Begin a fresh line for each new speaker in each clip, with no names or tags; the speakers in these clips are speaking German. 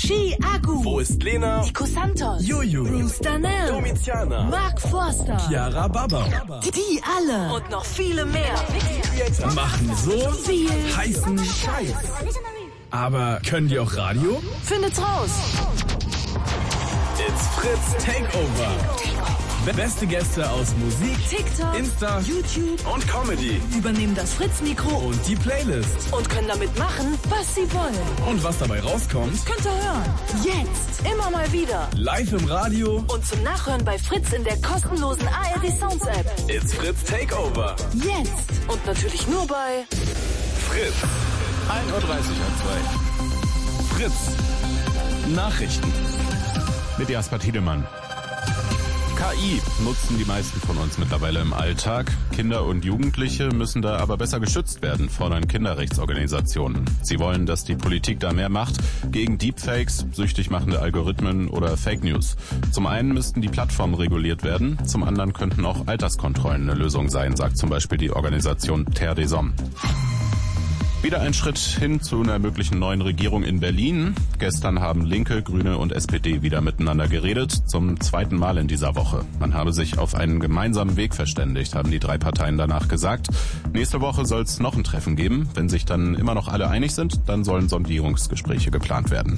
Chi Agu.
Wo ist Lena?
Nico Santos.
Jojo.
Bruce Danell.
Domiziana.
Mark Forster.
Chiara Baba.
Die alle. Und noch viele mehr.
Machen so
viel
heißen Scheiß. Aber können die auch Radio?
Findet's raus.
It's Fritz Takeover. Beste Gäste aus Musik,
TikTok,
Insta,
YouTube
und Comedy
übernehmen das Fritz-Mikro
und die Playlist.
und können damit machen, was sie wollen.
Und was dabei rauskommt,
Könnt ihr hören. Jetzt. Immer mal wieder.
live im Radio.
Und zum Nachhören bei Fritz in der kostenlosen ARD Sounds App.
It's Fritz Takeover.
Jetzt. Und natürlich nur bei
Fritz.
1:30 Uhr.
Fritz. Nachrichten.
Mit Jasper Tiedemann. KI nutzen die meisten von uns mittlerweile im Alltag. Kinder und Jugendliche müssen da aber besser geschützt werden, fordern Kinderrechtsorganisationen. Sie wollen, dass die Politik da mehr macht gegen Deepfakes, süchtig machende Algorithmen oder Fake News. Zum einen müssten die Plattformen reguliert werden, zum anderen könnten auch Alterskontrollen eine Lösung sein, sagt zum Beispiel die Organisation Terre des Hommes. Wieder ein Schritt hin zu einer möglichen neuen Regierung in Berlin. Gestern haben Linke, Grüne und SPD wieder miteinander geredet, zum zweiten Mal in dieser Woche. Man habe sich auf einen gemeinsamen Weg verständigt, haben die drei Parteien danach gesagt. Nächste Woche soll es noch ein Treffen geben. Wenn sich dann immer noch alle einig sind, dann sollen Sondierungsgespräche geplant werden.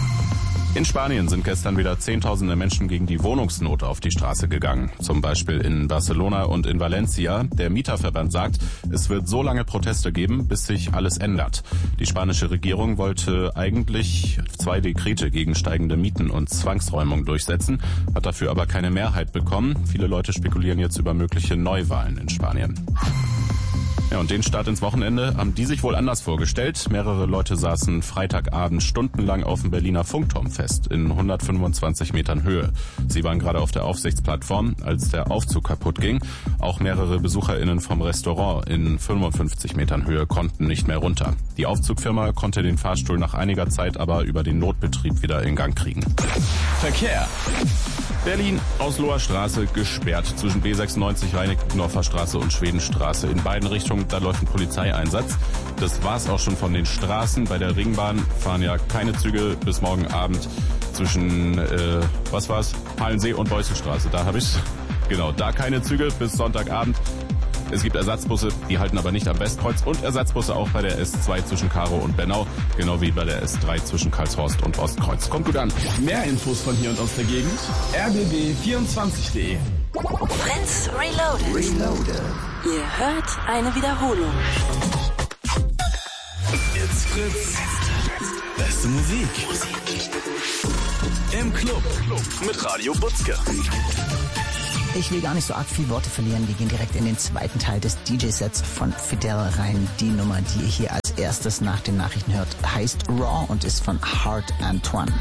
In Spanien sind gestern wieder Zehntausende Menschen gegen die Wohnungsnot auf die Straße gegangen. Zum Beispiel in Barcelona und in Valencia. Der Mieterverband sagt, es wird so lange Proteste geben, bis sich alles ändert. Die spanische Regierung wollte eigentlich 2 Dekrete gegen steigende Mieten und Zwangsräumung durchsetzen, hat dafür aber keine Mehrheit bekommen. Viele Leute spekulieren jetzt über mögliche Neuwahlen in Spanien. Ja, und den Start ins Wochenende haben die sich wohl anders vorgestellt. Mehrere Leute saßen Freitagabend stundenlang auf dem Berliner Funkturm fest, in 125 Metern Höhe. Sie waren gerade auf der Aufsichtsplattform, als der Aufzug kaputt ging. Auch mehrere BesucherInnen vom Restaurant in 55 Metern Höhe konnten nicht mehr runter. Die Aufzugfirma konnte den Fahrstuhl nach einiger Zeit aber über den Notbetrieb wieder in Gang kriegen.
Verkehr.
Berlin, Osloer Straße gesperrt zwischen B96, Reinickendorfer Straße und Schwedenstraße. In beiden Richtungen, da läuft ein Polizeieinsatz. Das war's auch schon von den Straßen. Bei der Ringbahn fahren ja keine Züge bis morgen Abend zwischen, Halensee und Beusselstraße. Da habe ich's. Genau, da keine Züge bis Sonntagabend. Es gibt Ersatzbusse, die halten aber nicht am Westkreuz und Ersatzbusse auch bei der S2 zwischen Karow und Bernau, genau wie bei der S3 zwischen Karlshorst und Ostkreuz. Kommt gut an.
Mehr Infos von hier und aus der Gegend. rbb24.de.
Fritz Reloaded. Ihr hört eine Wiederholung.
It's Fritz. Beste Musik. Im Club mit Radio Butzke.
Ich will gar nicht so arg viel Worte verlieren. Wir gehen direkt in den zweiten Teil des DJ-Sets von Fidel rein. Die Nummer, die ihr hier als erstes nach den Nachrichten hört, heißt Raw und ist von Heart Antoine.